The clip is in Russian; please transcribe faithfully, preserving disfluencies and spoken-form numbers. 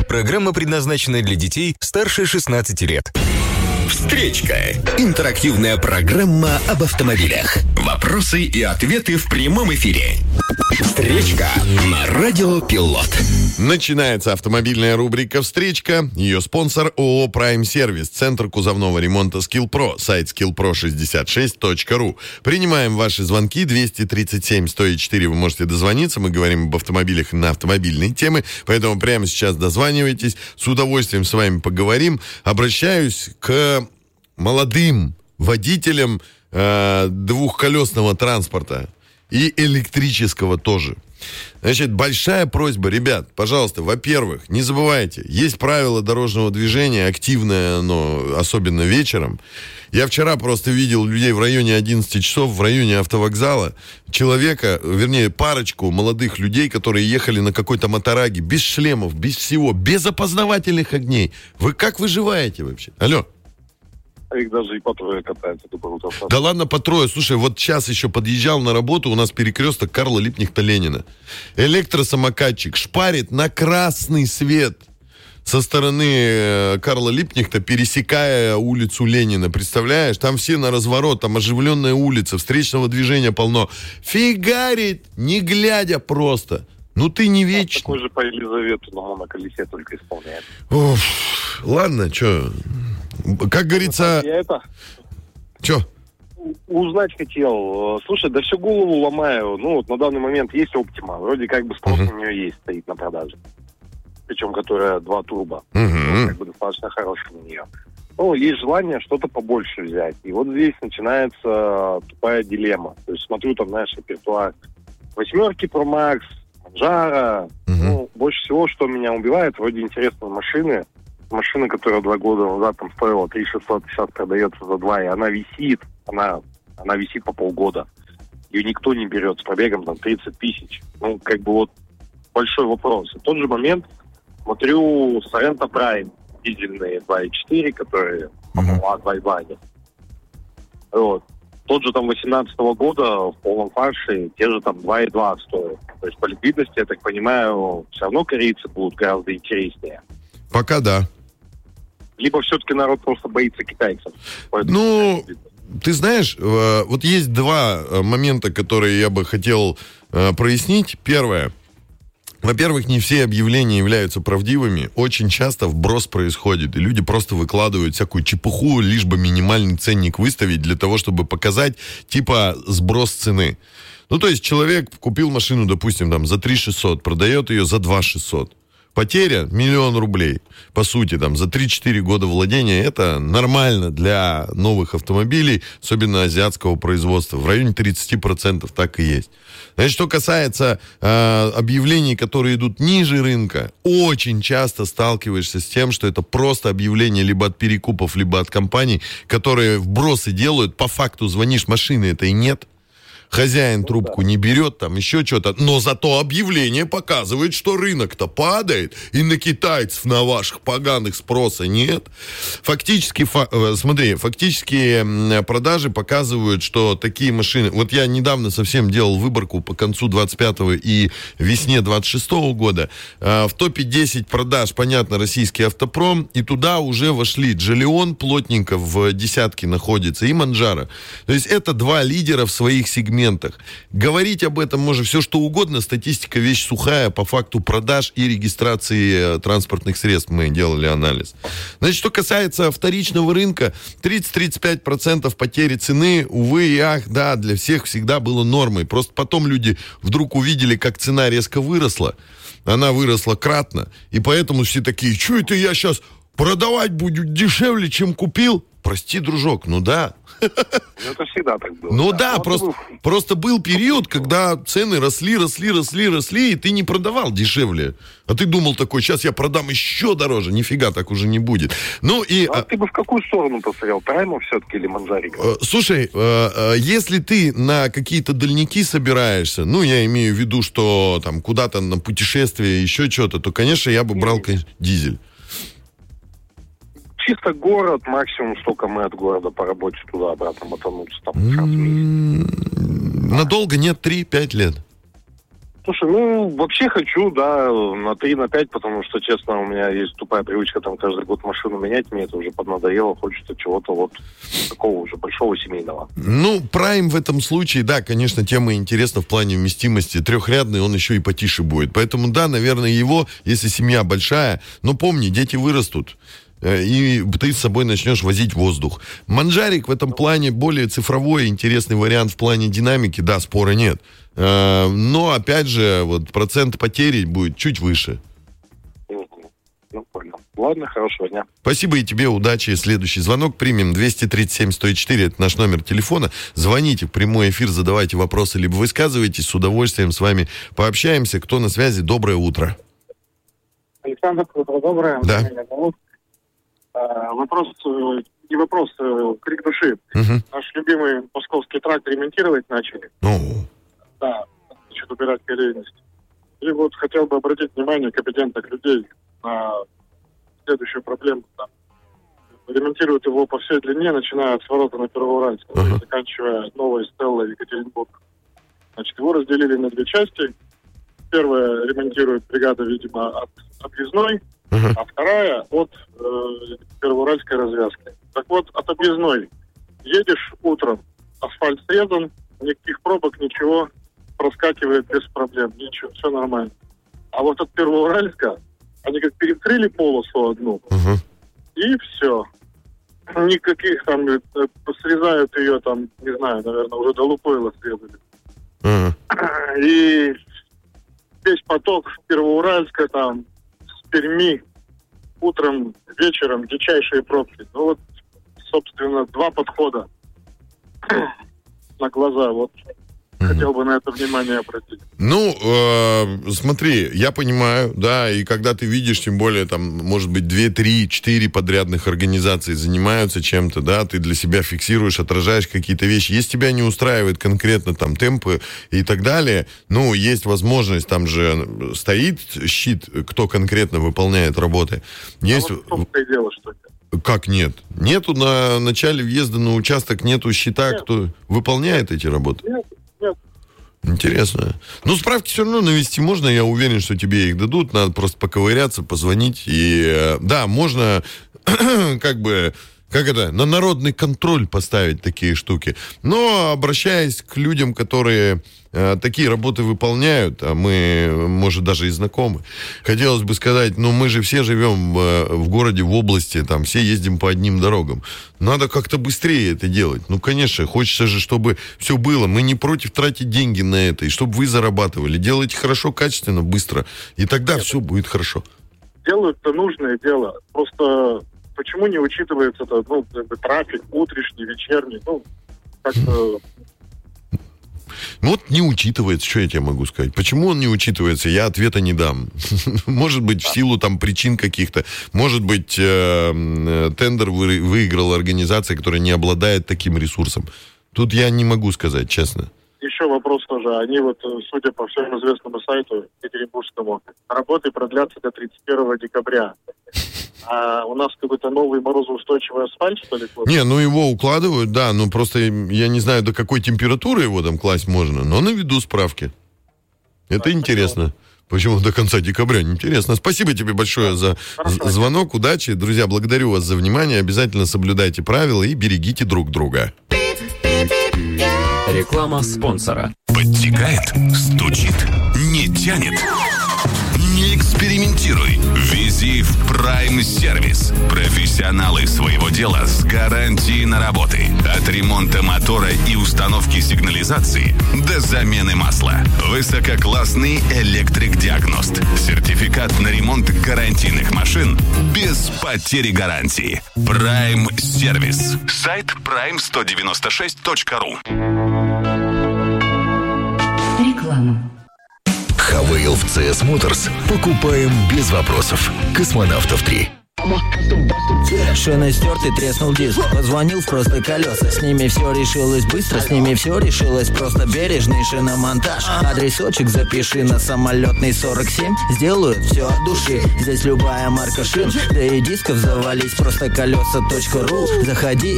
Программа предназначена для детей старше шестнадцати лет. Встречка. Интерактивная программа об автомобилях. Вопросы и ответы в прямом эфире. Встречка на Радио Пилот. Начинается автомобильная рубрика «Встречка». Ее спонсор ООО «Прайм Сервис», Центр кузовного ремонта «Скиллпро», сайт скилл про шестьдесят шесть точка ру. Принимаем ваши звонки. двести тридцать семь сто четыре вы можете дозвониться. Мы говорим об автомобилях на автомобильные темы, поэтому прямо сейчас дозванивайтесь. С удовольствием с вами поговорим. Обращаюсь к молодым водителям э, двухколесного транспорта и электрического тоже. Значит, большая просьба, ребят, пожалуйста, во-первых, не забывайте, есть правила дорожного движения, активное оно, особенно вечером. Я вчера просто видел людей в районе одиннадцати часов, в районе автовокзала, человека, вернее, парочку молодых людей, которые ехали на какой-то мотораге, без шлемов, без всего, без опознавательных огней. Вы как выживаете вообще? Алло. Их даже и по трое катаются. Да ладно, по трое. Слушай, вот сейчас еще подъезжал на работу, у нас перекресток Карла Липкнехта-Ленина. Электросамокатчик шпарит на красный свет со стороны Карла Липкнехта, пересекая улицу Ленина. Представляешь? Там все на разворот, там оживленная улица, встречного движения полно. Фигарит, не глядя просто. Ну ты не вечный. Такой же по Елизавету, но он на колесе только исполняет. Оф, ладно, что... Как говорится... Я это... Че? Узнать хотел. Слушай, да всю голову ломаю. Ну, вот на данный момент есть Optima. Вроде как бы спрос uh-huh. на нее есть, стоит на продаже. Причем, которая два турбо. Uh-huh. Как бы достаточно хорошая на нее. Ну, есть желание что-то побольше взять. И вот здесь начинается тупая дилемма. То есть смотрю там, знаешь, репертуар восьмерки Pro Max, Manjaro. Uh-huh. Ну, больше всего, что меня убивает, вроде интересные машины. Машина, которая два года назад там стоила три тысячи шестьсот, сейчас продается за два, и она висит, она, она висит по полгода. Ее никто не берет с пробегом там тридцать тысяч. Ну, как бы вот большой вопрос. В тот же момент смотрю Sorento Prime, дизельные два и четыре, которые, по-моему, а два и два. Вот. Тот же там восемнадцатого года в полном фарше те же там два и два стоят. То есть по ликвидности, я так понимаю, все равно корейцы будут гораздо интереснее. Пока да. Либо все-таки народ просто боится китайцев. Ну, ты знаешь, вот есть два момента, которые я бы хотел прояснить. Первое. Во-первых, не все объявления являются правдивыми. Очень часто вброс происходит, и люди просто выкладывают всякую чепуху, лишь бы минимальный ценник выставить для того, чтобы показать, типа, сброс цены. Ну, то есть человек купил машину, допустим, там, за три тысячи шестьсот, продает ее за два тысячи шестьсот. Потеря миллион рублей. По сути, там, за три-четыре года владения это нормально для новых автомобилей, особенно азиатского производства. В районе тридцать процентов так и есть. Значит, что касается э, объявлений, которые идут ниже рынка, очень часто сталкиваешься с тем, что это просто объявления либо от перекупов, либо от компаний, которые вбросы делают. По факту звонишь, машины этой нет. Хозяин трубку не берет, там еще что-то. Но зато объявление показывает, что рынок-то падает, и на китайцев, на ваших поганых спроса нет. Фактически, фа, смотри, фактически продажи показывают, что такие машины... Вот я недавно совсем делал выборку по концу двадцать пятого и весне двадцать шестого года. В топе десять продаж, понятно, российский автопром, и туда уже вошли Джолион, плотненько в десятке находится, и Манджаро. То есть это два лидера в своих сегментах. Говорить об этом можно все что угодно. Статистика вещь сухая по факту продаж и регистрации транспортных средств. Мы делали анализ. Значит, что касается вторичного рынка, тридцать-тридцать пять процентов потери цены, увы и ах, да, для всех всегда было нормой. Просто потом люди вдруг увидели, как цена резко выросла. Она выросла кратно. И поэтому все такие, что это я сейчас продавать буду дешевле, чем купил? Прости, дружок, ну да. Это всегда так было. Ну да, да просто, был... просто был период, когда цены росли, росли, росли, росли, и ты не продавал дешевле. А ты думал такой, сейчас я продам еще дороже. Нифига, так уже не будет. Ну и... А, а ты бы в какую сторону посмотрел? Прайму все-таки или Манджарика? Э, слушай, э, э, если ты на какие-то дальники собираешься, ну, я имею в виду, что там куда-то на путешествие, еще что-то, то, конечно, я бы брал, конечно, дизель. Чисто город, максимум столько мы от города по работе туда-обратно мотануться. Там, mm-hmm. Надолго нет, три-пять лет. Слушай, ну, вообще хочу, да, на три, на пять, потому что, честно, у меня есть тупая привычка там каждый год машину менять, мне это уже поднадоело, хочется чего-то вот такого уже большого семейного. Ну, Prime в этом случае, да, конечно, тема интересна в плане вместимости. Трехрядный, он еще и потише будет. Поэтому, да, наверное, его, если семья большая, но помни, дети вырастут, и ты с собой начнешь возить воздух. Манжарик в этом плане более цифровой, интересный вариант в плане динамики, да, спора нет. Но, опять же, вот процент потери будет чуть выше. Ну, понял. Ладно, хорошего дня. Спасибо и тебе, удачи. Следующий звонок примем. двести тридцать семь сто четыре, это наш номер телефона. Звоните в прямой эфир, задавайте вопросы, либо высказывайтесь. С удовольствием с вами пообщаемся. Кто на связи? Доброе утро. Александр, утро доброе. Да. Меня зовут. А, вопрос, не вопрос, крик души. Угу. Наш любимый московский тракт ремонтировать начали. Ну. Да, значит, убирать колейность. И вот хотел бы обратить внимание компетентных людей на следующую проблему. Там. Ремонтируют его по всей длине, начиная от сворота на Первоуральск, uh-huh. заканчивая Новой Стеллой Екатеринбург. Значит, его разделили на две части. Первая ремонтирует бригада, видимо, от объездной, uh-huh. а вторая от э, Первоуральской развязки. Так вот, от объездной едешь утром, асфальт срезан, никаких пробок, ничего, проскакивает без проблем, ничего, все нормально. А вот от Первоуральска они как перекрыли полосу одну, uh-huh. и все. Никаких там, срезают ее там, не знаю, наверное, уже до Лукойла срезали. Uh-huh. И весь поток Первоуральска там, с Перми, утром, вечером, дичайшие пробки. Ну вот, собственно, два подхода на глаза, вот. Хотел бы на это внимание обратить. Ну, э, смотри, я понимаю, да, и когда ты видишь, тем более, там, может быть, две, три, четыре подрядных организации занимаются чем-то, да, ты для себя фиксируешь, отражаешь какие-то вещи. Если тебя не устраивает конкретно там темпы и так далее, ну, есть возможность, там же стоит щит, кто конкретно выполняет работы. Есть... А вот в том-то и дело, что нет. Как нет? Нету на начале въезда на участок, нету щита, нет. Кто выполняет эти работы? Нет. Нет. Интересно. Ну, справки все равно навести можно, я уверен, что тебе их дадут, надо просто поковыряться, позвонить. И да, можно как бы, как это, на народный контроль поставить такие штуки. Но, обращаясь к людям, которые э, такие работы выполняют, а мы, может, даже и знакомы, хотелось бы сказать, ну, мы же все живем в, в городе, в области, там, все ездим по одним дорогам. Надо как-то быстрее это делать. Ну, конечно, хочется же, чтобы все было. Мы не против тратить деньги на это, и чтобы вы зарабатывали. Делайте хорошо, качественно, быстро, и тогда Нет. все будет хорошо. Делают-то нужное дело. Просто почему не учитывается это, ну, как бы, трафик утренний, вечерний, ну, как-то... Вот не учитывается, что я тебе могу сказать. Почему он не учитывается, я ответа не дам. Может быть, в силу там причин каких-то. Может быть, э, тендер вы, выиграла организация, которая не обладает таким ресурсом. Тут я не могу сказать, честно. Еще вопрос тоже. Они вот, судя по всем известному сайту петербургскому, работы продлятся до тридцать первого декабря. А у нас какой-то новый морозоустойчивый асфальт, что ли? Не, ну его укладывают, да, ну просто я не знаю, до какой температуры его там класть можно, но наведу справки. Это а, интересно. Хорошо. Почему до конца декабря? Интересно. Спасибо тебе большое за Хорошо. звонок, удачи. Друзья, благодарю вас за внимание. Обязательно соблюдайте правила и берегите друг друга. Реклама спонсора. Подтекает, стучит, не тянет. Не экспериментируй. Вези в Prime Сервис. Профессионалы своего дела с гарантией на работы. От ремонта мотора и установки сигнализации до замены масла. Высококлассный электрик-диагност. Сертификат на ремонт гарантийных машин без потери гарантии. Prime Сервис. Сайт прайм сто девяносто шесть точка ру. Реклама. Хавейл в си эс Motors. Покупаем без вопросов. Космонавтов три. Шины стерты, треснул диск. Позвонил в просто колеса. С ними все решилось быстро, с ними все решилось просто. Бережный шиномонтаж. Адресочек запиши на самолетный сорок семь. Сделают все от души. Здесь любая марка шин. Да и дисков завались. Просто колеса точка ру. Заходи.